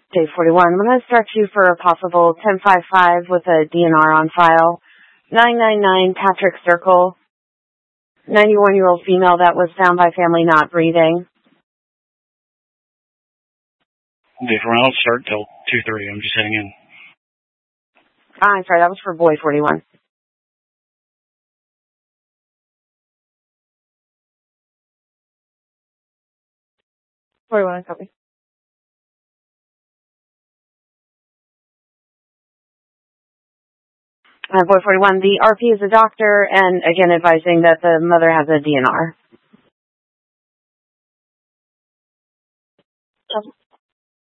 Day 41. I'm going to start you for a possible 1055 with a DNR on file. 999 Patrick Circle. 91-year-old female that was found by family not breathing. Day 41. I'll start till 2:30. I'm just heading in. I'm sorry, that was for boy 41. Copy. Boy 41, the RP is a doctor, and again advising that the mother has a DNR.